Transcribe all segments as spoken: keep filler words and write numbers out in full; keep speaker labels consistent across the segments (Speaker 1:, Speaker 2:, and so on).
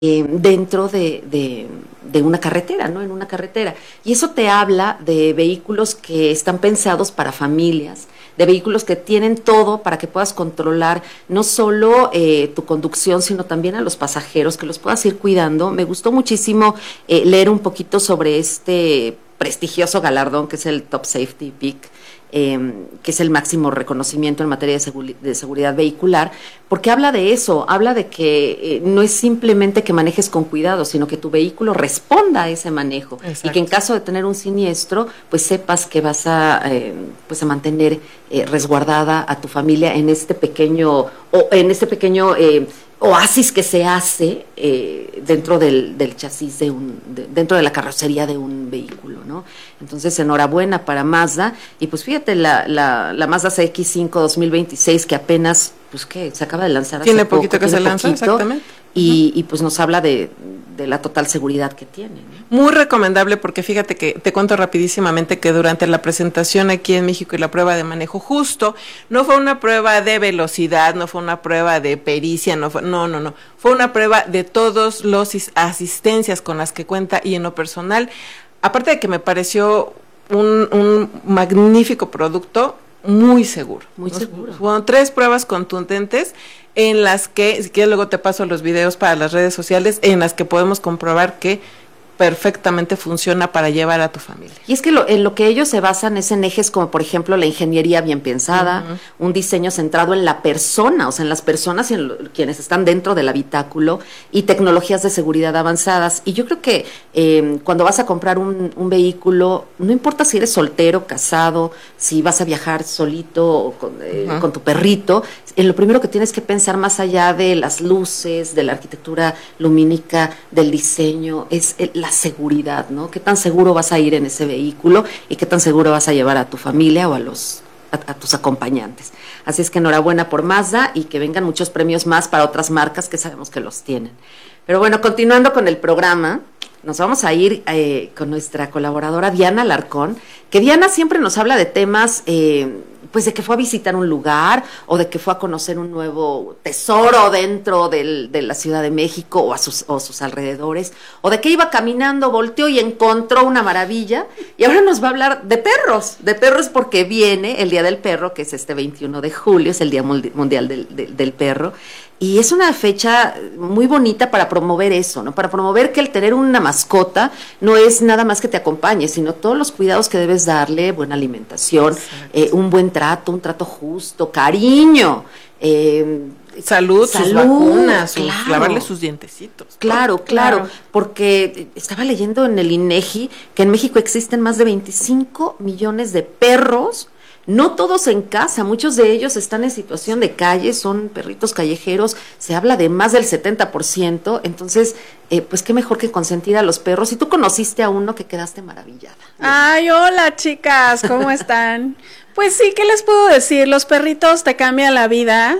Speaker 1: eh, dentro de, de, de una carretera, ¿no? En una carretera. Y eso te habla de vehículos que están pensados para familias, de vehículos que tienen todo para que puedas controlar no solo eh, tu conducción, sino también a los pasajeros, que los puedas ir cuidando. Me gustó muchísimo eh, leer un poquito sobre este prestigioso galardón que es el Top Safety Pick, eh, que es el máximo reconocimiento en materia de, seguri- de seguridad vehicular, porque habla de eso, habla de que eh, no es simplemente que manejes con cuidado, sino que tu vehículo responda a ese manejo. Exacto. Y que en caso de tener un siniestro, pues sepas que vas a, eh, pues a mantener eh, resguardada a tu familia en este pequeño, o en este pequeño eh, oasis que se hace eh, dentro del, del chasis de un, de, dentro de la carrocería de un vehículo, ¿no? Entonces, enhorabuena para Mazda. Y pues fíjate, la, la, la Mazda C X cinco dos mil veintiséis, que apenas, pues que se acaba de lanzar hace
Speaker 2: tiene
Speaker 1: poco,
Speaker 2: poquito que se lanzó, exactamente.
Speaker 1: Y, uh-huh. y pues nos habla de, de la total seguridad que tiene, ¿no?
Speaker 2: Muy recomendable, porque fíjate que te cuento rapidísimamente que durante la presentación aquí en México y la prueba de manejo justo, no fue una prueba de velocidad, no fue una prueba de pericia, no fue, no, no, no, fue una prueba de todos los asistencias con las que cuenta, y en lo personal, aparte de que me pareció un, un magnífico producto, muy seguro.
Speaker 1: Muy seguro.
Speaker 2: Fueron tres pruebas contundentes en las que, si quieres luego te paso los videos para las redes sociales, en las que podemos comprobar que perfectamente funciona para llevar a tu familia.
Speaker 1: Y es que lo, en lo que ellos se basan es en ejes como, por ejemplo, la ingeniería bien pensada, uh-huh. un diseño centrado en la persona, o sea, en las personas y en lo, quienes están dentro del habitáculo, y tecnologías de seguridad avanzadas. Y yo creo que eh, cuando vas a comprar un, un vehículo, no importa si eres soltero, casado, si vas a viajar solito o con, eh, uh-huh. con tu perrito, en lo primero que tienes que pensar, más allá de las luces, de la arquitectura lumínica, del diseño, es el, la seguridad, ¿no? ¿Qué tan seguro vas a ir en ese vehículo y qué tan seguro vas a llevar a tu familia o a los a, a tus acompañantes? Así es que enhorabuena por Mazda, y que vengan muchos premios más para otras marcas que sabemos que los tienen. Pero bueno, continuando con el programa, nos vamos a ir eh, con nuestra colaboradora Diana Alarcón, que Diana siempre nos habla de temas, eh, pues de que fue a visitar un lugar, o de que fue a conocer un nuevo tesoro dentro del, de la Ciudad de México o a sus, o sus alrededores, o de que iba caminando, volteó y encontró una maravilla. Y ahora nos va a hablar de perros, de perros porque viene el Día del Perro, que es este veintiuno de julio, es el Día Mundial del, del, del Perro. Y es una fecha muy bonita para promover eso, ¿no? Para promover que el tener una mascota no es nada más que te acompañe, sino todos los cuidados que debes darle: buena alimentación, eh, un buen trato, un trato justo, cariño, eh,
Speaker 2: salud,
Speaker 1: salud,
Speaker 2: sus vacunas,
Speaker 1: claro.
Speaker 2: sus, lavarle sus dientecitos.
Speaker 1: Claro, claro, claro, porque estaba leyendo en el INEGI que en México existen más de veinticinco millones de perros. No todos en casa, muchos de ellos están en situación de calle, son perritos callejeros, se habla de más del setenta por ciento, entonces, eh, pues qué mejor que consentir a los perros. Y tú conociste a uno que quedaste maravillada.
Speaker 3: Ay, hola chicas, ¿cómo están? Pues sí, ¿qué les puedo decir? Los perritos te cambian la vida.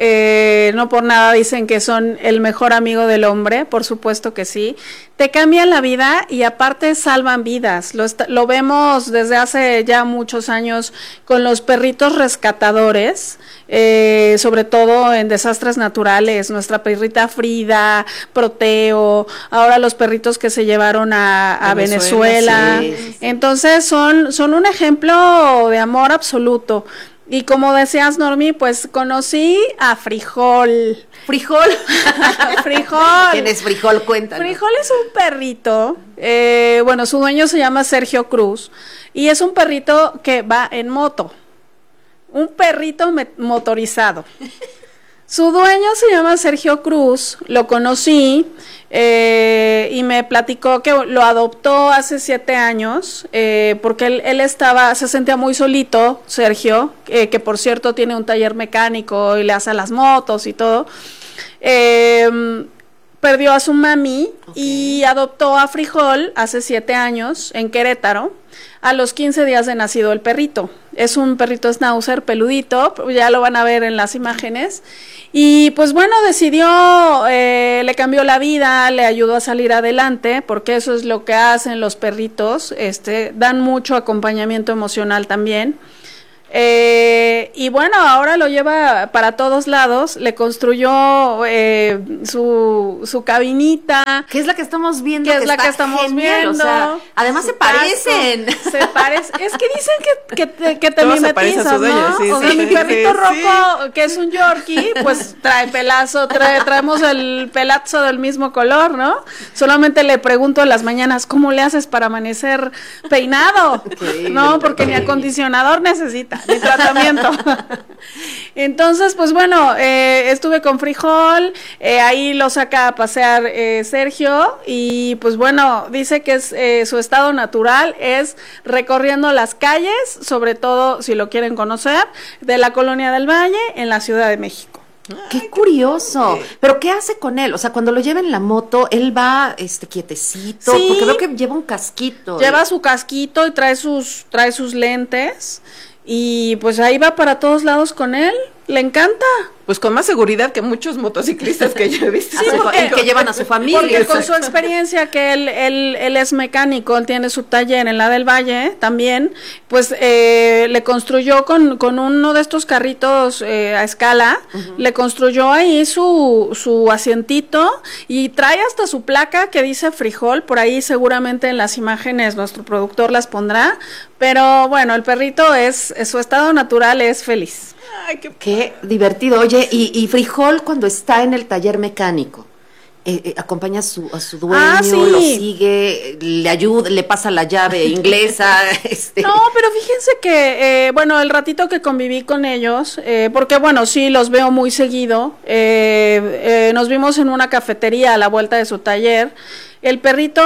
Speaker 3: Eh, no por nada dicen que son el mejor amigo del hombre, por supuesto que sí, te cambian la vida y aparte salvan vidas. Lo, est- lo vemos desde hace ya muchos años con los perritos rescatadores, eh, sobre todo en desastres naturales, nuestra perrita Frida, Proteo, ahora los perritos que se llevaron a, a Venezuela, Venezuela. Sí. Entonces son, son un ejemplo de amor absoluto. Y como decías, Normi, pues conocí a Frijol.
Speaker 1: Frijol.
Speaker 3: Frijol.
Speaker 1: ¿Quién es Frijol? Cuéntanos.
Speaker 3: Frijol es un perrito, eh, bueno, su dueño se llama Sergio Cruz, y es un perrito que va en moto, un perrito me- motorizado. Su dueño se llama Sergio Cruz, lo conocí eh, y me platicó que lo adoptó hace siete años eh, porque él, él estaba, se sentía muy solito, Sergio, eh, que por cierto tiene un taller mecánico y le hace las motos y todo. Eh, perdió a su mami, okay, y adoptó a Frijol hace siete años en Querétaro. A los quince días de nacido el perrito. Es un perrito schnauzer peludito, ya lo van a ver en las imágenes. Y pues bueno, decidió, eh, le cambió la vida, le ayudó a salir adelante, porque eso es lo que hacen los perritos, este, dan mucho acompañamiento emocional también. Eh, y bueno, ahora lo lleva para todos lados, le construyó eh, su, su cabinita.
Speaker 1: Que es la que estamos viendo.
Speaker 3: Que es la que estamos
Speaker 1: genial,
Speaker 3: viendo.
Speaker 1: O sea, además se parecen.
Speaker 3: Casco, se parece. Es que dicen que, que te, que te
Speaker 2: Todos se parecen a
Speaker 3: mimetizas,
Speaker 2: su
Speaker 3: ¿no?
Speaker 2: dueño, sí,
Speaker 3: o sea,
Speaker 2: sí,
Speaker 3: mi
Speaker 2: sí,
Speaker 3: perrito
Speaker 2: sí.
Speaker 3: rojo, que es un Yorkie, pues trae pelazo, trae, traemos el pelazo del mismo color, ¿no? Solamente le pregunto en las mañanas, ¿cómo le haces para amanecer peinado?
Speaker 1: Increíble,
Speaker 3: No, porque ni
Speaker 1: increíble.
Speaker 3: acondicionador necesita, ni tratamiento. Entonces, pues bueno, eh, estuve con Frijol, eh, ahí lo saca a pasear eh, Sergio, y pues bueno, dice que es eh, su estado natural es recorriendo las calles, sobre todo si lo quieren conocer, de la Colonia del Valle en la Ciudad de México.
Speaker 1: Qué curioso. Pero ¿qué hace con él? O sea, cuando lo lleva en la moto, él va este quietecito,
Speaker 3: Sí.
Speaker 1: porque veo que lleva un casquito.
Speaker 3: Lleva su casquito y trae sus, trae sus lentes, y pues ahí va para todos lados con él, le encanta.
Speaker 2: Pues con más seguridad que muchos motociclistas que yo he visto.
Speaker 1: A su fa-
Speaker 3: porque-
Speaker 1: que llevan a su familia.
Speaker 3: Porque con su experiencia, que él, él, él es mecánico, él tiene su taller en la del Valle también, pues eh, le construyó con, con uno de estos carritos eh, a escala, uh-huh. le construyó ahí su, su asientito, y trae hasta su placa que dice Frijol, por ahí seguramente en las imágenes nuestro productor las pondrá, pero bueno, el perrito es, es su estado natural es feliz.
Speaker 1: Ay, qué, qué divertido. Oye, y, y Frijol cuando está en el taller mecánico, eh, eh, acompaña a su, a su dueño,
Speaker 3: ah, sí.
Speaker 1: lo sigue, le ayuda, le pasa la llave inglesa. este.
Speaker 3: No, pero fíjense que, eh, bueno, el ratito que conviví con ellos, eh, porque bueno, sí, los veo muy seguido, eh, eh, nos vimos en una cafetería a la vuelta de su taller. El perrito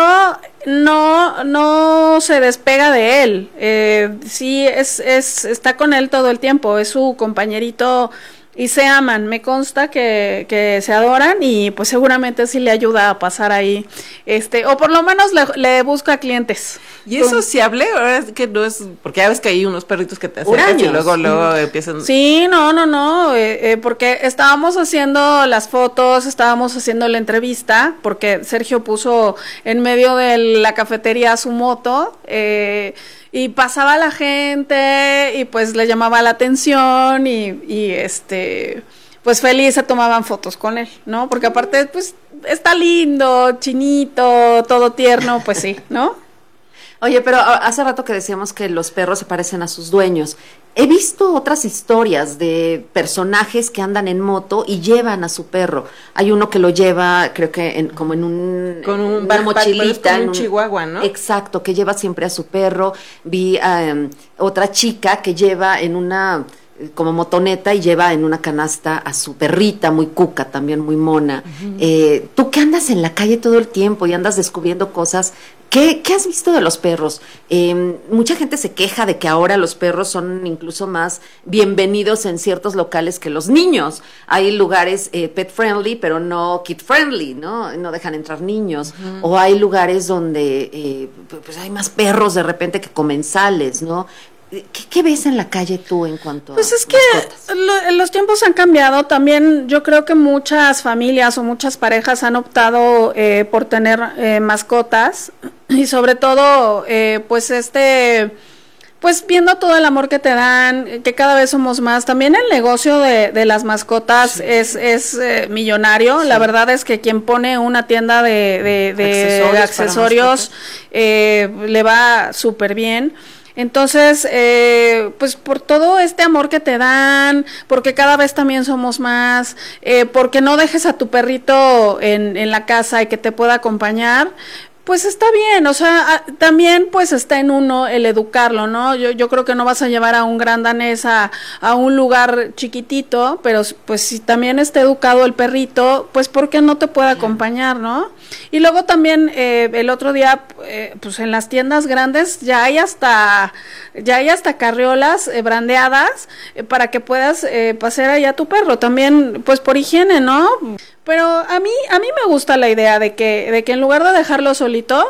Speaker 3: no, no se despega de él, eh, sí, es, es, está con él todo el tiempo, es su compañerito y se aman, me consta que, que se adoran, y pues seguramente sí le ayuda a pasar ahí, este, o por lo menos le, le busca clientes.
Speaker 2: Y es sociable, ahora es que no es, porque ya ves que hay unos perritos que te acercan
Speaker 1: Huraños.
Speaker 2: y luego, luego empiezan.
Speaker 3: Sí, no, no, no, eh, eh, porque estábamos haciendo las fotos, estábamos haciendo la entrevista, porque Sergio puso en medio de la cafetería su moto, eh, y pasaba la gente, y pues le llamaba la atención, y, y este, pues feliz se tomaban fotos con él, ¿no? Porque aparte, pues, está lindo, chinito, todo tierno, pues sí, ¿no?
Speaker 1: Oye, pero hace rato que decíamos que los perros se parecen a sus dueños. He visto otras historias de personajes que andan en moto y llevan a su perro. Hay uno que lo lleva, creo que en, como en un
Speaker 2: con un
Speaker 1: una
Speaker 2: backpack,
Speaker 1: mochilita,
Speaker 2: con
Speaker 1: en
Speaker 2: un chihuahua, ¿no?
Speaker 1: Exacto, que lleva siempre a su perro. Vi a um, otra chica que lleva en una como motoneta y lleva en una canasta a su perrita muy cuca, también muy mona. Uh-huh. Eh, tú que andas en la calle todo el tiempo y andas descubriendo cosas, ¿qué, qué has visto de los perros? Eh, mucha gente se queja de que ahora los perros son incluso más bienvenidos en ciertos locales que los niños. Hay lugares eh, pet friendly, pero no kid friendly, ¿no? No dejan entrar niños. Uh-huh. O hay lugares donde eh, pues hay más perros de repente que comensales, ¿no? ¿Qué, ¿Qué ves en la calle tú en cuanto
Speaker 3: pues
Speaker 1: a
Speaker 3: es que lo, los tiempos han cambiado también. Yo creo que muchas familias o muchas parejas han optado eh, por tener eh, mascotas, y sobre todo eh, pues este pues viendo todo el amor que te dan, que cada vez somos más. También el negocio de, de las mascotas sí. es, es eh, millonario. Sí. La verdad es que quien pone una tienda de, de, de accesorios, accesorios eh, le va súper bien. Entonces, eh, pues por todo este amor que te dan, porque cada vez también somos más, eh, porque no dejes a tu perrito en, en la casa y que te pueda acompañar, pues está bien, o sea, a, también pues está en uno el educarlo, ¿no? Yo, yo creo que no vas a llevar a un gran danés a, a un lugar chiquitito, pero pues si también está educado el perrito, pues ¿por qué no te puede acompañar, no? Y luego también eh, el otro día, eh, pues en las tiendas grandes ya hay hasta, ya hay hasta carriolas eh, brandeadas eh, para que puedas eh, pasear allá a tu perro, también pues por higiene, ¿no? Pero a mí, a mí me gusta la idea de que, de que en lugar de dejarlo solito,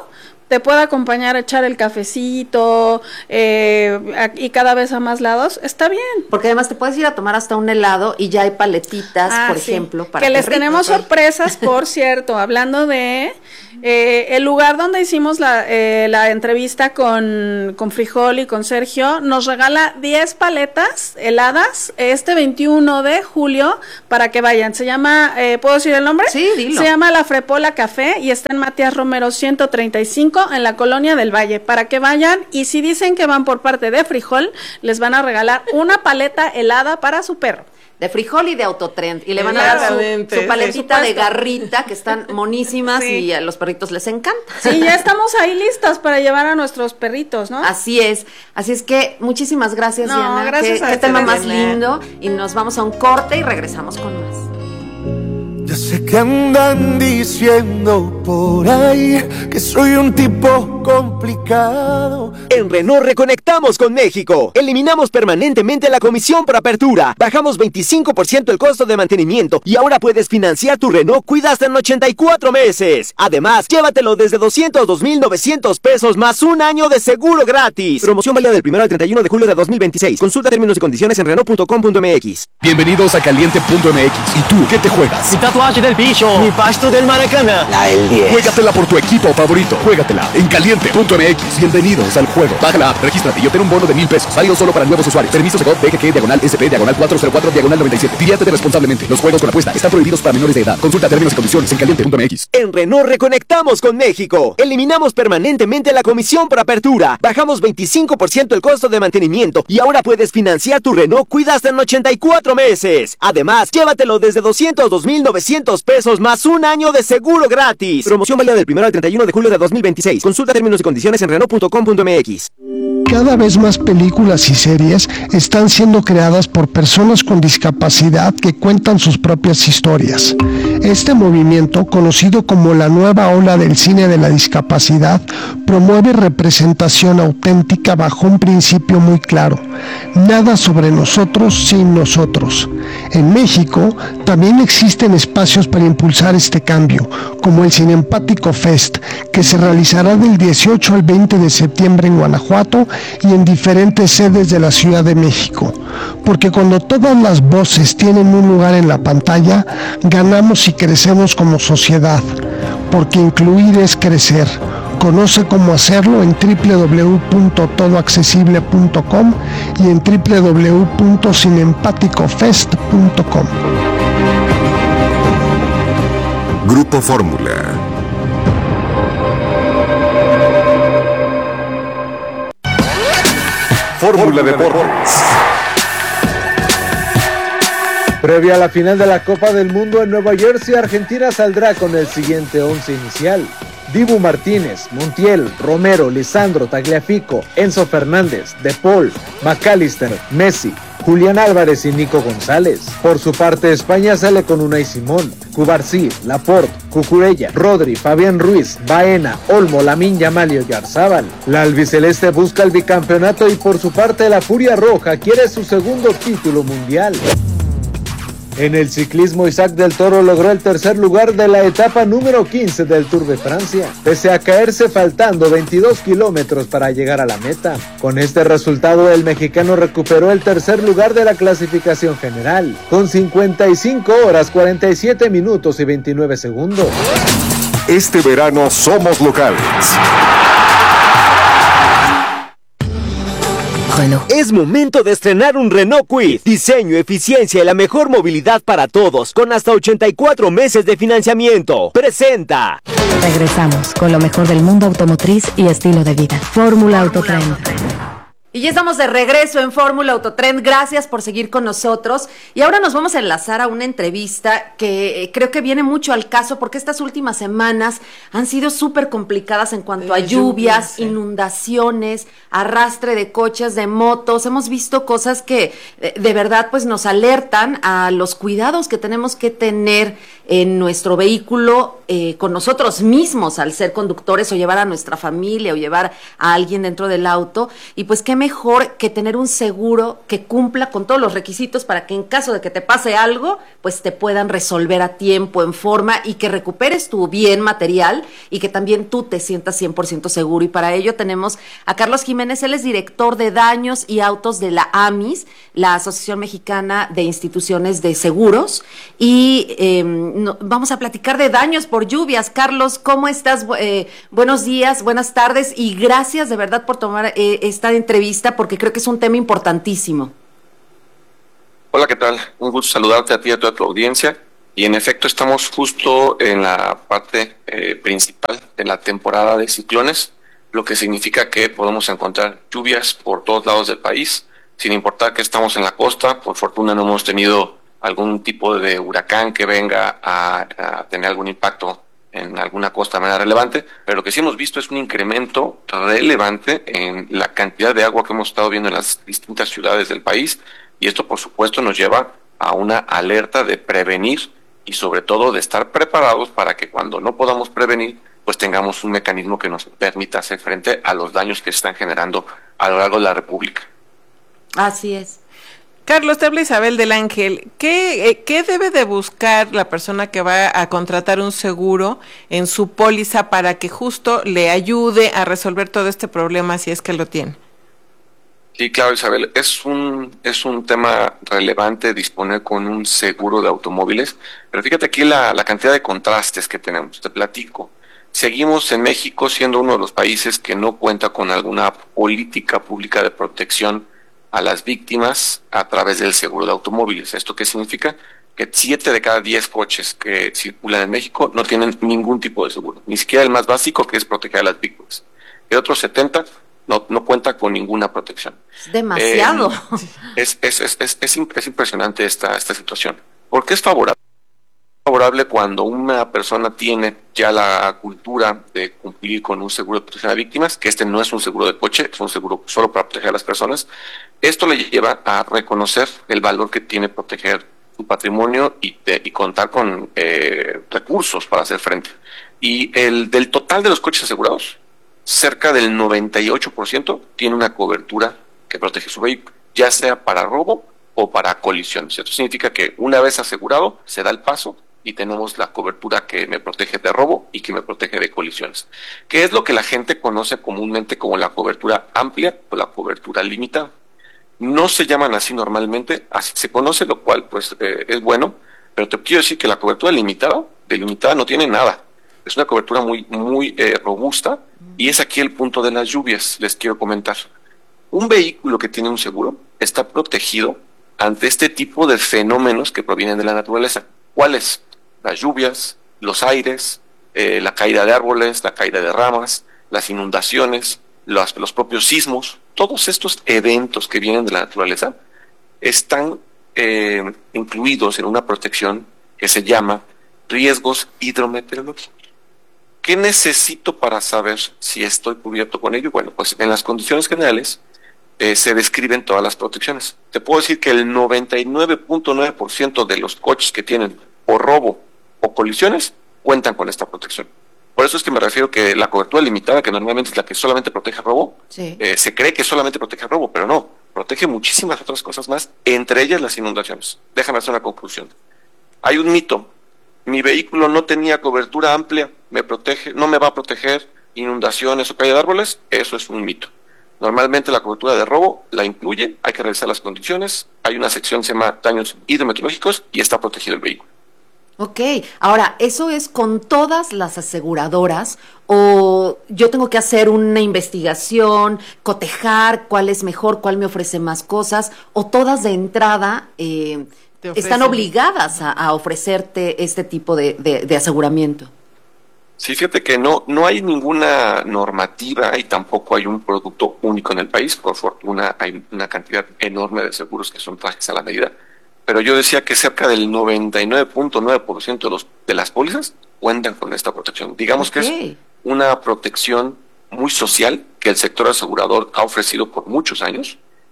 Speaker 3: te puede acompañar a echar el cafecito eh, y cada vez a más lados, está bien.
Speaker 1: Porque además te puedes ir a tomar hasta un helado y ya hay paletitas, ah, por sí. ejemplo, para
Speaker 3: que les perritos, tenemos ¿sí? sorpresas, por cierto, hablando de eh, el lugar donde hicimos la, eh, la entrevista con, con Frijol y con Sergio, nos regala diez paletas heladas este veintiuno de julio para que vayan. Se llama, eh, ¿puedo decir el nombre?
Speaker 1: Sí, dilo.
Speaker 3: Se llama La Frepola Café y está en Matías Romero ciento treinta y cinco en la Colonia del Valle, para que vayan, y si dicen que van por parte de Frijol, les van a regalar una paleta helada para su perro.
Speaker 1: De Frijol y de Autotrend, y le van a dar su, su paletita de garrita, que están monísimas, sí. y a los perritos les encanta.
Speaker 3: Sí, ya estamos ahí listas para llevar a nuestros perritos, ¿no?
Speaker 1: Así es, así es que muchísimas gracias,
Speaker 3: no,
Speaker 1: Diana.
Speaker 3: Gracias
Speaker 1: qué,
Speaker 3: a
Speaker 1: qué
Speaker 3: este
Speaker 1: tema más lindo, y nos vamos a un corte y regresamos con más.
Speaker 4: Ya sé que andan diciendo por ahí que soy un tipo complicado.
Speaker 5: En Renault reconectamos con México. Eliminamos permanentemente la comisión por apertura. Bajamos veinticinco por ciento el costo de mantenimiento y ahora puedes financiar tu Renault Kwid hasta en ochenta y cuatro meses. Además, llévatelo desde doscientos dos mil novecientos pesos más un año de seguro gratis. Promoción válida del primero al treinta y uno de julio de dos mil veintiséis. Consulta términos y condiciones en Renault punto com punto m x.
Speaker 6: Bienvenidos a Caliente punto m x. ¿Y tú qué te juegas?
Speaker 7: Mi tatuaje del bicho, mi pasto del Maracaná,
Speaker 6: la L diez. Juégatela por tu equipo favorito. Juégatela en Caliente punto m x. Bienvenidos al juego. Baja la app, regístrate y obtén un bono de mil pesos. Válido solo para nuevos usuarios. Permiso Segov B G G diagonal S P diagonal cuatro cero cuatro diagonal noventa y siete. Diviértete responsablemente. Los juegos con apuesta están prohibidos para menores de edad. Consulta términos y condiciones en Caliente punto m x.
Speaker 5: En Renault reconectamos con México. Eliminamos permanentemente la comisión por apertura. Bajamos veinticinco por ciento el costo de mantenimiento y ahora puedes financiar tu Renault Kwid hasta en ochenta y cuatro meses. Además, llévatelo desde doscientos dos mil novecientos pesos más un año de seguro gratis. Promoción válida del primero al treinta y uno de julio de dos mil veintiséis. Consulta términos y condiciones en Renault punto com punto m x.
Speaker 4: Cada vez más películas y series están siendo creadas por personas con discapacidad que cuentan sus propias historias. Este movimiento, conocido como la nueva ola del cine de la discapacidad, promueve representación auténtica bajo un principio muy claro: nada sobre nosotros sin nosotros. En México también existen espacios para impulsar este cambio, como el Cinempático Fest, que se realizará del dieciocho al veinte de septiembre en Guanajuato y en diferentes sedes de la Ciudad de México. Porque cuando todas las voces tienen un lugar en la pantalla, ganamos y crecemos como sociedad. Porque incluir es crecer. Conoce cómo hacerlo en doble u doble u doble u punto todo accesible punto com y en doble u doble u doble u punto cinempático fest punto com.
Speaker 8: Grupo Fórmula. Fórmula Deportes.
Speaker 9: Previa a la final de la Copa del Mundo en Nueva Jersey, Argentina saldrá con el siguiente once inicial: Dibu Martínez, Montiel, Romero, Lisandro, Tagliafico, Enzo Fernández, De Paul, McAllister, Messi, Julián Álvarez y Nico González. Por su parte, España sale con Unai Simón, Cubarsí, Laporte, Cucurella, Rodri, Fabián Ruiz, Baena, Olmo, Lamine Yamal y Oyarzábal. La albiceleste busca el bicampeonato y por su parte la Furia Roja quiere su segundo título mundial. En el ciclismo, Isaac del Toro logró el tercer lugar de la etapa número quince del Tour de Francia, pese a caerse faltando veintidós kilómetros para llegar a la meta. Con este resultado, el mexicano recuperó el tercer lugar de la clasificación general, con cincuenta y cinco horas, cuarenta y siete minutos y veintinueve segundos.
Speaker 8: Este verano somos locales.
Speaker 5: Renault. Es momento de estrenar un Renault Kwid. Diseño, eficiencia y la mejor movilidad para todos, con hasta ochenta y cuatro meses de financiamiento. Presenta.
Speaker 10: Regresamos con lo mejor del mundo automotriz y estilo de vida. Fórmula Autotrend.
Speaker 1: Y ya estamos de regreso en Fórmula Autotrend. Gracias por seguir con nosotros. Y ahora nos vamos a enlazar a una entrevista que creo que viene mucho al caso, porque estas últimas semanas han sido súper complicadas en cuanto a lluvias, sí. inundaciones, arrastre de coches, de motos. Hemos visto cosas que de verdad pues nos alertan a los cuidados que tenemos que tener en nuestro vehículo eh, con nosotros mismos al ser conductores, o llevar a nuestra familia o llevar a alguien dentro del auto, y pues qué mejor que tener un seguro que cumpla con todos los requisitos para que en caso de que te pase algo, pues te puedan resolver a tiempo, en forma, y que recuperes tu bien material y que también tú te sientas cien por ciento seguro. Y para ello tenemos a Carlos Jiménez. Él es director de daños y autos de la A M I S, la Asociación Mexicana de Instituciones de Seguros, y eh, no, vamos a platicar de daños por lluvias. Carlos, ¿cómo estás? Eh, buenos días, buenas tardes, y gracias de verdad por tomar eh, esta entrevista, porque creo que es un tema importantísimo.
Speaker 11: Hola, ¿qué tal? Un gusto saludarte a ti y a toda tu audiencia. Y en efecto estamos justo en la parte eh, principal de la temporada de ciclones, lo que significa que podemos encontrar lluvias por todos lados del país, sin importar que estamos en la costa. Por fortuna no hemos tenido algún tipo de huracán que venga a, a tener algún impacto en alguna costa de manera relevante, pero lo que sí hemos visto es un incremento relevante en la cantidad de agua que hemos estado viendo en las distintas ciudades del país, y esto por supuesto nos lleva a una alerta de prevenir y sobre todo de estar preparados para que cuando no podamos prevenir, pues tengamos un mecanismo que nos permita hacer frente a los daños que se están generando a lo largo de la República.
Speaker 1: Así es.
Speaker 2: Carlos, te habla Isabel del Ángel. ¿Qué, eh, ¿Qué debe de buscar la persona que va a contratar un seguro en su póliza para que justo le ayude a resolver todo este problema si es que lo tiene?
Speaker 11: Sí, claro, Isabel, es un es un tema relevante disponer con un seguro de automóviles, pero fíjate aquí la, la cantidad de contrastes que tenemos. Te platico. Seguimos en México siendo uno de los países que no cuenta con alguna política pública de protección a las víctimas a través del seguro de automóviles. ¿Esto qué significa? Que siete de cada diez coches que circulan en México no tienen ningún tipo de seguro, ni siquiera el más básico, que es proteger a las víctimas. El otro setenta no, no cuenta con ninguna protección.
Speaker 1: Es demasiado.
Speaker 11: Eh, es, es, es, es, es, es impresionante esta, esta situación. ¿Por qué es favorable? favorable cuando una persona tiene ya la cultura de cumplir con un seguro de protección a víctimas, que este no es un seguro de coche, es un seguro solo para proteger a las personas. Esto le lleva a reconocer el valor que tiene proteger su patrimonio y, de, y contar con eh, recursos para hacer frente. Y el del total de los coches asegurados, cerca del noventa y ocho por ciento tiene una cobertura que protege su vehículo, ya sea para robo o para colisiones. Esto significa que una vez asegurado, se da el paso y tenemos la cobertura que me protege de robo y que me protege de colisiones, que es lo que la gente conoce comúnmente como la cobertura amplia o la cobertura limitada. No se llaman así normalmente, así se conoce, lo cual pues eh, es bueno, pero te quiero decir que la cobertura limitada, de limitada no tiene nada. Es una cobertura muy, muy eh, robusta, y es aquí el punto de las lluvias. Les quiero comentar. Un vehículo que tiene un seguro está protegido ante este tipo de fenómenos que provienen de la naturaleza. ¿Cuáles? Las lluvias, los aires, eh, la caída de árboles, la caída de ramas, las inundaciones, los, los propios sismos. Todos estos eventos que vienen de la naturaleza están eh, incluidos en una protección que se llama riesgos hidrometeorológicos. ¿Qué necesito para saber si estoy cubierto con ello? Bueno, pues en las condiciones generales eh, se describen todas las protecciones. Te puedo decir que el noventa y nueve punto nueve por ciento de los coches que tienen o robo o colisiones cuentan con esta protección. Por eso es que me refiero que la cobertura limitada, que normalmente es la que solamente protege robo, sí. eh, se cree que solamente protege robo, pero no, protege muchísimas otras cosas más, entre ellas las inundaciones. Déjame hacer una conclusión. Hay un mito: mi vehículo no tenía cobertura amplia, me protege, no me va a proteger inundaciones o caída de árboles. Eso es un mito. Normalmente la cobertura de robo la incluye, hay que revisar las condiciones, hay una sección que se llama daños hidrometeorológicos y está protegido el vehículo.
Speaker 1: Ok, ahora, ¿eso es con todas las aseguradoras o yo tengo que hacer una investigación, cotejar cuál es mejor, cuál me ofrece más cosas, o todas de entrada eh, están obligadas a, a ofrecerte este tipo de, de, de aseguramiento?
Speaker 11: Sí, fíjate que no, no hay ninguna normativa y tampoco hay un producto único en el país. Por fortuna hay una cantidad enorme de seguros que son trajes a la medida. Pero yo decía que cerca del noventa y nueve punto nueve por ciento de, los, de las pólizas cuentan con esta protección. Digamos okay. que es una protección muy social que el sector asegurador ha ofrecido por muchos años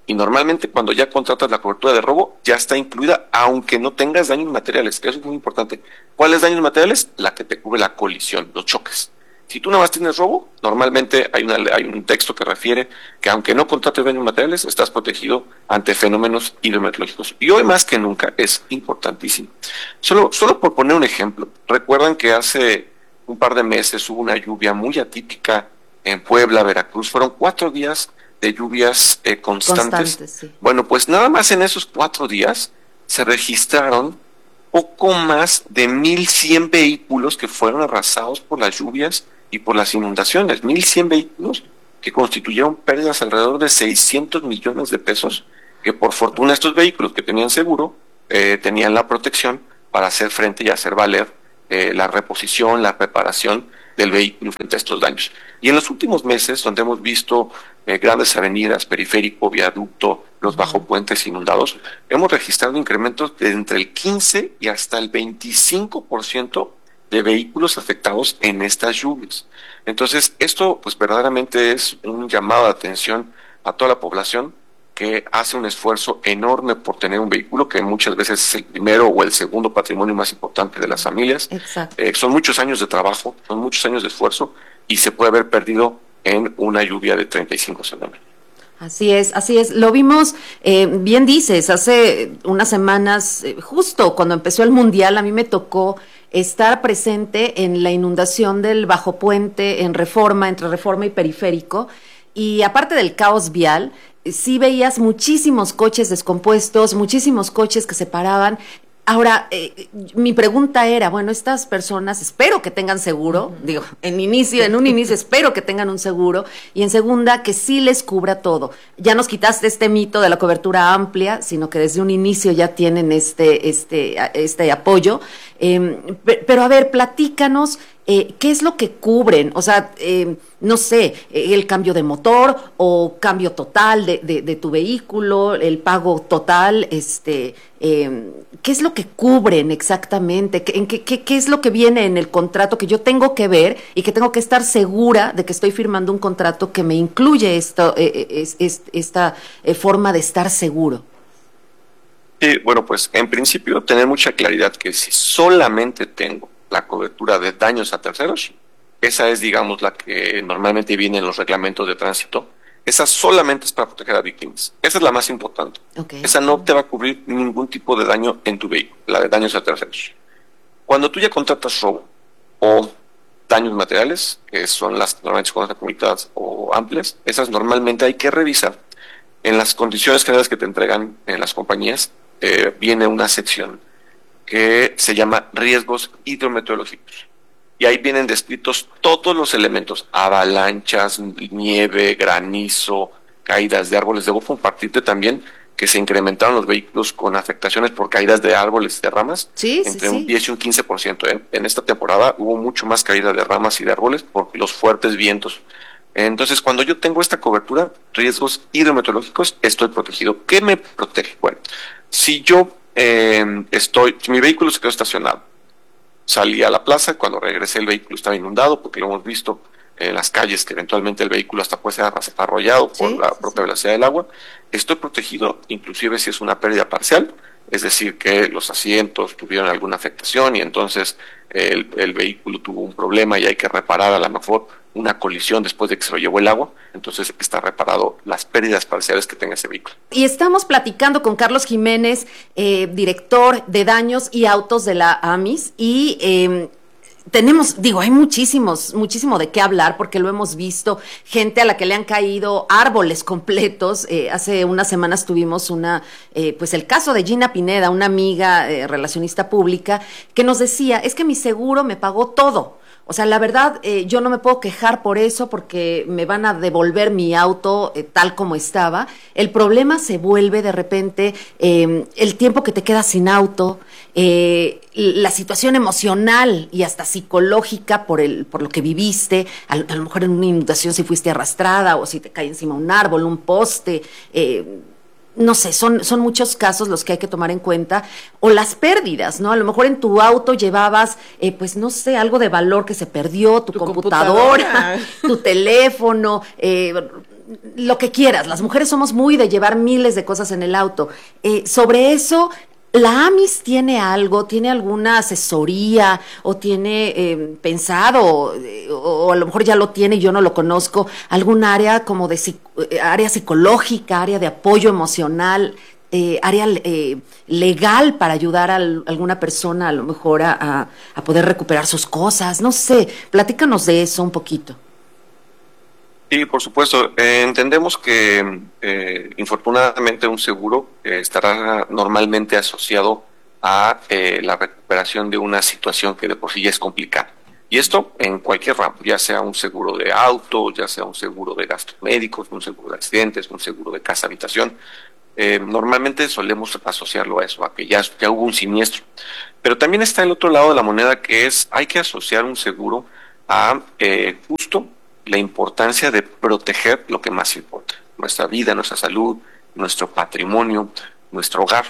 Speaker 11: Y normalmente cuando ya contratas la cobertura de robo, ya está incluida, aunque no tengas daños materiales, que eso es muy importante. ¿Cuáles daños materiales? La que te cubre la colisión, los choques. Si tú nada más tienes robo, normalmente hay, una, hay un texto que refiere que aunque no contrates daños materiales, estás protegido ante fenómenos hidrometeorológicos. Y hoy más que nunca es importantísimo. Solo, solo por poner un ejemplo, recuerdan que hace un par de meses hubo una lluvia muy atípica en Puebla, Veracruz. Fueron cuatro días de lluvias eh, constantes. Constantes sí. Bueno, pues nada más en esos cuatro días se registraron poco más de mil cien vehículos que fueron arrasados por las lluvias y por las inundaciones. mil cien vehículos que constituyeron pérdidas alrededor de seiscientos millones de pesos, que por fortuna estos vehículos que tenían seguro eh, tenían la protección para hacer frente y hacer valer eh, la reposición, la reparación del vehículo frente a estos daños. Y en los últimos meses, donde hemos visto eh, grandes avenidas, periférico, viaducto, los bajopuentes inundados, hemos registrado incrementos de entre el quince y hasta el veinticinco por ciento de vehículos afectados en estas lluvias. Entonces, esto pues verdaderamente es un llamado de atención a toda la población que hace un esfuerzo enorme por tener un vehículo que muchas veces es el primero o el segundo patrimonio más importante de las familias.
Speaker 1: Exacto.
Speaker 11: Eh, son muchos años de trabajo, son muchos años de esfuerzo y se puede haber perdido en una lluvia de treinta y cinco centímetros.
Speaker 1: Así es, así es. Lo vimos, eh, bien dices, hace unas semanas, eh, justo cuando empezó el Mundial, a mí me tocó estar presente en la inundación del Bajo Puente en Reforma, entre Reforma y Periférico, y aparte del caos vial, sí veías muchísimos coches descompuestos, muchísimos coches que se paraban. Ahora, eh, mi pregunta era, bueno, estas personas espero que tengan seguro, uh-huh. digo, en inicio, en un inicio espero que tengan un seguro, y en segunda, que sí les cubra todo. Ya nos quitaste este mito de la cobertura amplia, sino que desde un inicio ya tienen este, este, este apoyo. Eh, pero a ver, platícanos, eh, ¿qué es lo que cubren? O sea, eh, no sé, el cambio de motor o cambio total de, de, de tu vehículo, el pago total, este, eh, ¿qué es lo que cubren exactamente? ¿Qué, en qué, qué, ¿Qué es lo que viene en el contrato que yo tengo que ver y que tengo que estar segura de que estoy firmando un contrato que me incluye esto, eh, es, es, esta eh, forma de estar seguro?
Speaker 11: Sí, bueno, pues en principio tener mucha claridad que si solamente tengo la cobertura de daños a terceros, esa es, digamos, la que normalmente viene en los reglamentos de tránsito. Esa solamente es para proteger a víctimas. Esa es la más importante. Okay. Esa no te va a cubrir ningún tipo de daño en tu vehículo, la de daños a terceros. Cuando tú ya contratas robo o daños materiales, que son las normalmente se conocen como limitadas o amplias, esas normalmente hay que revisar. En las condiciones generales que te entregan en las compañías, eh, viene una sección que se llama riesgos hidrometeorológicos. Y ahí vienen descritos todos los elementos, avalanchas, nieve, granizo, caídas de árboles. Debo compartirte también que se incrementaron los vehículos con afectaciones por caídas de árboles y de ramas,
Speaker 1: sí,
Speaker 11: entre
Speaker 1: sí,
Speaker 11: un
Speaker 1: sí.
Speaker 11: diez y un quince por ciento. ¿eh? En esta temporada hubo mucho más caída de ramas y de árboles por los fuertes vientos. Entonces, cuando yo tengo esta cobertura, riesgos hidrometeorológicos, estoy protegido. ¿Qué me protege? Bueno, si yo eh, estoy, si mi vehículo se quedó estacionado, salí a la plaza, cuando regresé el vehículo estaba inundado, porque lo hemos visto en las calles, que eventualmente el vehículo hasta puede ser arrollado por sí, la propia sí. velocidad del agua, estoy protegido, inclusive si es una pérdida parcial, es decir, que los asientos tuvieron alguna afectación y entonces el, el vehículo tuvo un problema y hay que reparar a lo mejor una colisión después de que se lo llevó el agua, entonces está reparado las pérdidas parciales que tenga ese vehículo.
Speaker 1: Y estamos platicando con Carlos Jiménez, eh, director de daños y autos de la A M I S, y eh, tenemos, digo, hay muchísimos, muchísimo de qué hablar, porque lo hemos visto, gente a la que le han caído árboles completos. Eh, hace unas semanas tuvimos una, eh, pues el caso de Gina Pineda, una amiga eh, relacionista pública, que nos decía, es que mi seguro me pagó todo. O sea, la verdad, eh, yo no me puedo quejar por eso porque me van a devolver mi auto eh, tal como estaba. El problema se vuelve de repente eh, el tiempo que te quedas sin auto, eh, la situación emocional y hasta psicológica por el por lo que viviste, a, a lo mejor en una inundación si fuiste arrastrada o si te cae encima un árbol, un poste, eh, no sé, son, son muchos casos los que hay que tomar en cuenta, o las pérdidas, ¿no? A lo mejor en tu auto llevabas, eh, pues no sé, algo de valor que se perdió, tu, tu computadora, computadora. tu teléfono, eh, lo que quieras. Las mujeres somos muy de llevar miles de cosas en el auto. Eh, sobre eso, ¿la AMIS tiene algo, tiene alguna asesoría o tiene eh, pensado, o, o a lo mejor ya lo tiene y yo no lo conozco, algún área como de psic- área psicológica, área de apoyo emocional, eh, área eh, legal para ayudar a alguna persona a lo mejor a, a, a poder recuperar sus cosas? No sé, platícanos de eso un poquito.
Speaker 11: Sí, por supuesto. Eh, entendemos que eh, infortunadamente un seguro eh, estará normalmente asociado a eh, la recuperación de una situación que de por sí ya es complicada. Y esto en cualquier ramo, ya sea un seguro de auto, ya sea un seguro de gastos médicos, un seguro de accidentes, un seguro de casa habitación. Eh, normalmente solemos asociarlo a eso, a que ya, ya hubo un siniestro. Pero también está el otro lado de la moneda, que es, hay que asociar un seguro a eh, justo la importancia de proteger lo que más importa, nuestra vida, nuestra salud, nuestro patrimonio, nuestro hogar.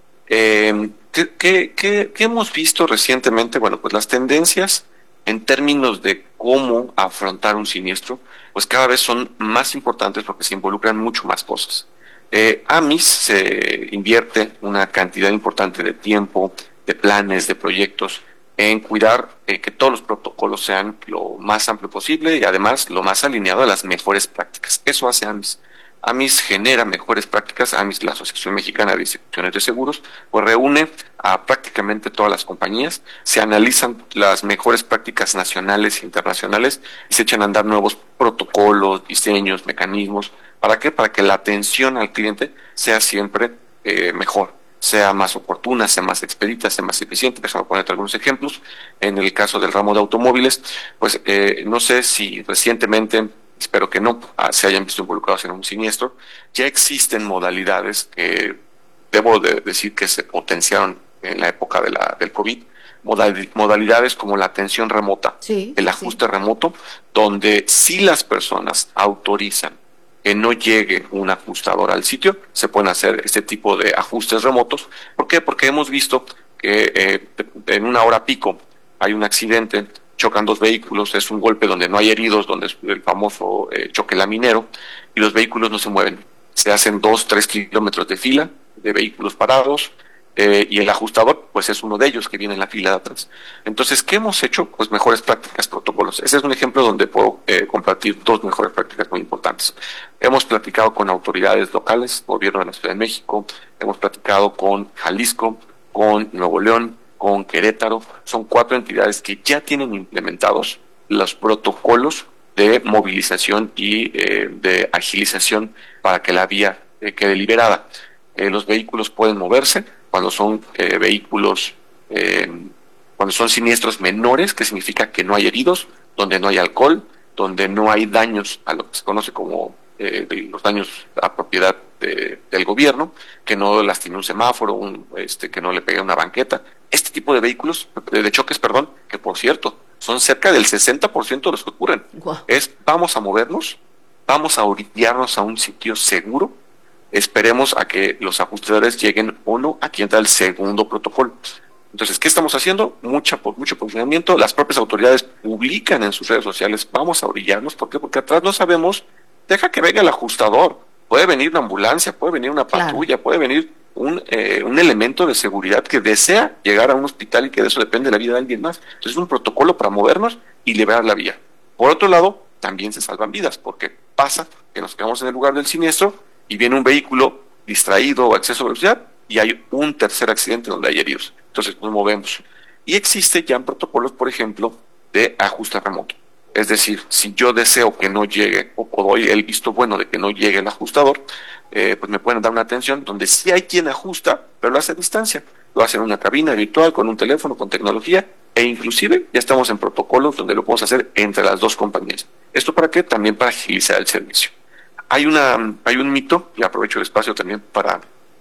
Speaker 11: Eh, ¿qué, qué, qué, ¿Qué hemos visto recientemente? Bueno, pues las tendencias en términos de cómo afrontar un siniestro, pues cada vez son más importantes porque se involucran mucho más cosas. Eh, AMIS se invierte una cantidad importante de tiempo, de planes, de proyectos, en cuidar eh, que todos los protocolos sean lo más amplio posible y además lo más alineado a las mejores prácticas. Eso hace AMIS. AMIS genera mejores prácticas. AMIS, la Asociación Mexicana de Instituciones de Seguros, pues reúne a prácticamente todas las compañías, se analizan las mejores prácticas nacionales e internacionales y se echan a andar nuevos protocolos, diseños, mecanismos. ¿Para qué? Para que la atención al cliente sea siempre eh, mejor, sea más oportuna, sea más expedita, sea más eficiente. Déjame ponerte algunos ejemplos. En el caso del ramo de automóviles, pues eh, no sé si recientemente, espero que no, se hayan visto involucrados en un siniestro. Ya existen modalidades que debo de decir que se potenciaron en la época de la, del COVID, modal, modalidades como la atención remota, sí, el ajuste sí. remoto, donde si las personas autorizan que no llegue un ajustador al sitio, se pueden hacer este tipo de ajustes remotos. ¿Por qué? Porque hemos visto que eh, en una hora pico hay un accidente, chocan dos vehículos, es un golpe donde no hay heridos, donde es el famoso eh, choque laminero, y los vehículos no se mueven. Se hacen dos, tres kilómetros de fila de vehículos parados, eh, y el ajustador, pues es uno de ellos que viene en la fila de atrás. Entonces, ¿qué hemos hecho? Pues mejores prácticas, protocolos. Ese es un ejemplo donde puedo eh, compartir dos mejores prácticas muy importantes. Hemos platicado con autoridades locales, gobierno de la Ciudad de México, hemos platicado con Jalisco, con Nuevo León, con Querétaro. Son cuatro entidades que ya tienen implementados los protocolos de movilización y eh, de agilización para que la vía eh, quede liberada. Eh, los vehículos pueden moverse cuando son eh, vehículos, eh, cuando son siniestros menores, que significa que no hay heridos, donde no hay alcohol, donde no hay daños a lo que se conoce como eh, los daños a propiedad de, del gobierno, que no lastime un semáforo, un, este, que no le pegue una banqueta. Este tipo de vehículos, de, de choques, perdón, que por cierto, son cerca del sesenta por ciento de los que ocurren. Wow. Es, vamos a movernos, vamos a orillarnos a un sitio seguro, esperemos a que los ajustadores lleguen o no. Aquí entra el segundo protocolo. Entonces, ¿qué estamos haciendo? Mucha, mucho posicionamiento. Las propias autoridades publican en sus redes sociales, vamos a orillarnos. ¿Por qué? Porque atrás no sabemos, deja que venga el ajustador. Puede venir una ambulancia, puede venir una patrulla, claro. puede venir un, eh, un elemento de seguridad que desea llegar a un hospital y que de eso depende la vida de alguien más. Entonces, es un protocolo para movernos y liberar la vía. Por otro lado, también se salvan vidas, porque pasa que nos quedamos en el lugar del siniestro y viene un vehículo distraído o exceso de velocidad y hay un tercer accidente donde hay heridos. Entonces nos movemos. Y existe ya protocolos, por ejemplo, de ajuste remoto. Es decir, si yo deseo que no llegue o doy el visto bueno de que no llegue el ajustador, eh, pues me pueden dar una atención donde sí hay quien ajusta, pero lo hace a distancia. Lo hace en una cabina virtual, con un teléfono, con tecnología, e inclusive ya estamos en protocolos donde lo podemos hacer entre las dos compañías. ¿Esto para qué? También para agilizar el servicio. Hay una, hay un mito, y aprovecho el espacio también para,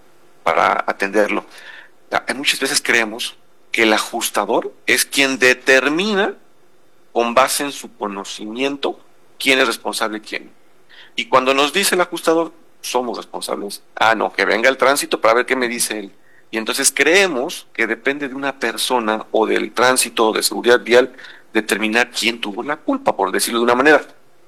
Speaker 11: para atenderlo. Muchas veces creemos que el ajustador es quien determina, con base en su conocimiento, quién es responsable y quién. Y cuando nos dice el ajustador, somos responsables. Ah, no, que venga el tránsito para ver qué me dice él. Y entonces creemos que depende de una persona o del tránsito o de seguridad vial determinar quién tuvo la culpa, por decirlo de una manera.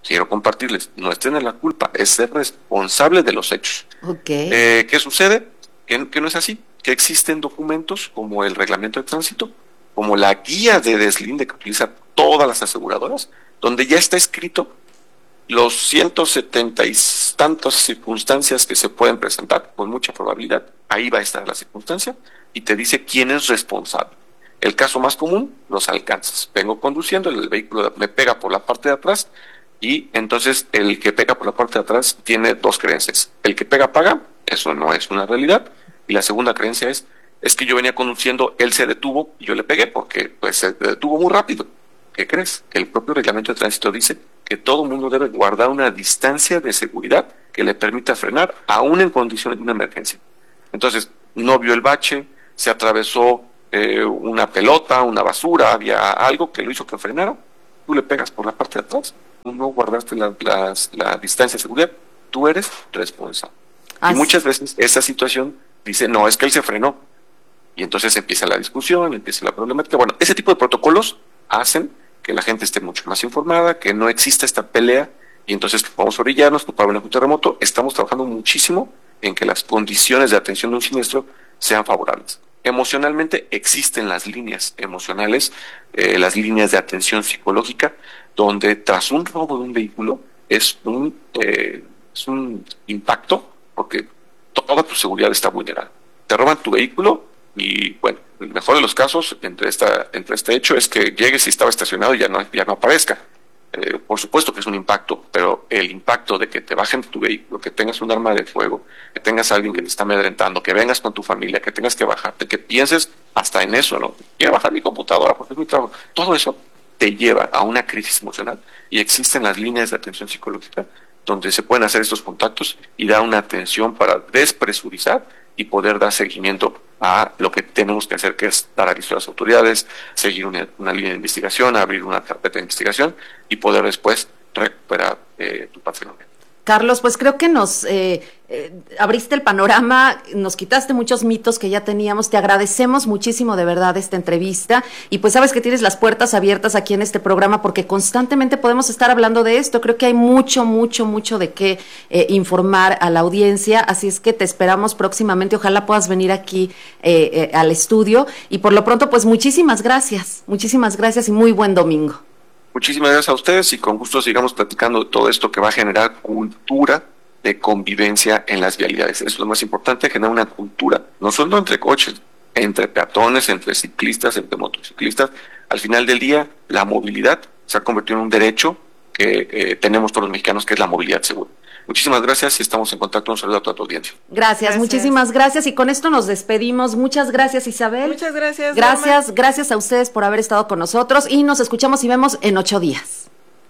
Speaker 11: quiero compartirles, no es tener la culpa, es ser responsable de los hechos.
Speaker 1: Okay.
Speaker 11: Eh, ¿Qué sucede? Que, que no es así, que existen documentos como el reglamento de tránsito, como la guía de deslinde que utilizan todas las aseguradoras, donde ya está escrito los ciento setenta y tantas circunstancias que se pueden presentar, con mucha probabilidad, ahí va a estar la circunstancia, y te dice quién es responsable. El caso más común, los alcances. Vengo conduciendo, el vehículo me pega por la parte de atrás, y entonces el que pega por la parte de atrás tiene dos creencias. El que pega paga, eso no es una realidad, y la segunda creencia es, es que yo venía conduciendo, él se detuvo y yo le pegué porque pues se detuvo muy rápido. ¿Qué crees? Que el propio reglamento de tránsito dice que todo mundo debe guardar una distancia de seguridad que le permita frenar aún en condiciones de una emergencia. Entonces, no vio el bache, se atravesó eh, una pelota, una basura, había algo que lo hizo que frenara, tú le pegas por la parte de atrás, tú no guardaste la, la, la distancia de seguridad, tú eres responsable. Así. Y muchas veces esa situación dice, no, es que él se frenó. Y entonces empieza la discusión, empieza la problemática. Bueno, ese tipo de protocolos hacen que la gente esté mucho más informada, que no exista esta pelea, y entonces que podamos orillarnos, culpar un terremoto. Estamos trabajando muchísimo en que las condiciones de atención de un siniestro sean favorables. Emocionalmente existen las líneas emocionales, eh, las líneas de atención psicológica, donde tras un robo de un vehículo es un, eh, es un impacto, porque toda tu seguridad está vulnerada. Te roban tu vehículo y, bueno, el mejor de los casos entre esta entre este hecho es que llegues y estaba estacionado y ya no, ya no aparezca. Eh, por supuesto que es un impacto, pero el impacto de que te bajen tu vehículo, que tengas un arma de fuego, que tengas a alguien que te está amedrentando, que vengas con tu familia, que tengas que bajarte, que pienses hasta en eso, ¿no? Quiero bajar mi computadora porque es mi trabajo. Todo eso te lleva a una crisis emocional, y existen las líneas de atención psicológica donde se pueden hacer estos contactos y dar una atención para despresurizar y poder dar seguimiento a lo que tenemos que hacer, que es dar aviso a las autoridades, seguir una, una línea de investigación, abrir una carpeta de investigación y poder después recuperar eh, tu patrimonio.
Speaker 1: Carlos, pues creo que nos eh, eh, abriste el panorama, nos quitaste muchos mitos que ya teníamos, te agradecemos muchísimo de verdad esta entrevista, y pues sabes que tienes las puertas abiertas aquí en este programa porque constantemente podemos estar hablando de esto. Creo que hay mucho, mucho, mucho de qué eh, informar a la audiencia, así es que te esperamos próximamente, ojalá puedas venir aquí eh, eh, al estudio, y por lo pronto pues muchísimas gracias, muchísimas gracias y muy buen domingo.
Speaker 11: Muchísimas gracias a ustedes, y con gusto sigamos platicando de todo esto que va a generar cultura de convivencia en las vialidades. Eso es lo más importante, generar una cultura, no solo entre coches, entre peatones, entre ciclistas, entre motociclistas. Al final del día, la movilidad se ha convertido en un derecho que eh, tenemos todos los mexicanos, que es la movilidad segura. Muchísimas gracias y estamos en contacto. Un saludo a toda tu audiencia.
Speaker 1: Gracias, gracias, muchísimas gracias, y con esto nos despedimos. Muchas gracias, Isabel.
Speaker 2: Muchas gracias.
Speaker 1: Gracias, Norma. Gracias a ustedes por haber estado con nosotros, y nos escuchamos y vemos en ocho días.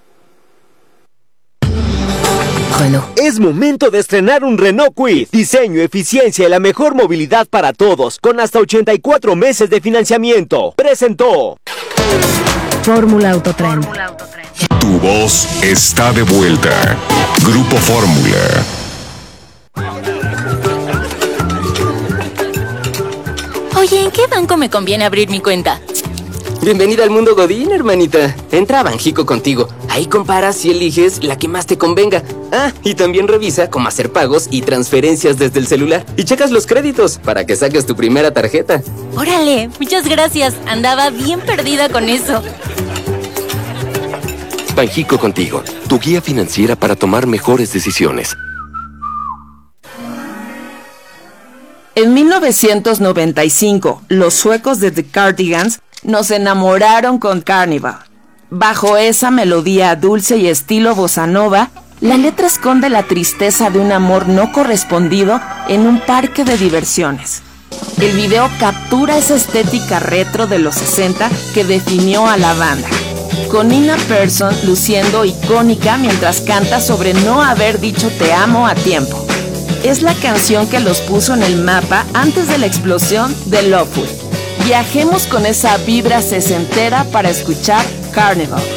Speaker 5: Renault. Es momento de estrenar un Renault Kwid. Diseño, eficiencia y la mejor movilidad para todos, con hasta ochenta y cuatro meses de financiamiento. Presentó
Speaker 10: Fórmula Autotren.
Speaker 8: Tu voz está de vuelta. Grupo Fórmula.
Speaker 12: Oye, ¿en qué banco me conviene abrir mi cuenta?
Speaker 13: Bienvenida al mundo Godín, hermanita. Entra a Banjico Contigo. Ahí comparas y eliges la que más te convenga. Ah, y también revisa cómo hacer pagos y transferencias desde el celular. Y checas los créditos para que saques tu primera tarjeta.
Speaker 12: Órale, muchas gracias. Andaba bien perdida con eso.
Speaker 14: Banjico Contigo, tu guía financiera para tomar mejores decisiones.
Speaker 15: En mil novecientos noventa y cinco, los suecos de The Cardigans nos enamoraron con Carnival. Bajo esa melodía dulce y estilo bossa nova, la letra esconde la tristeza de un amor no correspondido en un parque de diversiones. El video captura esa estética retro de los sesenta que definió a la banda, con Nina Persson luciendo icónica mientras canta sobre no haber dicho te amo a tiempo. Es la canción que los puso en el mapa antes de la explosión de Lovewood. Viajemos con esa vibra sesentera para escuchar Carnival.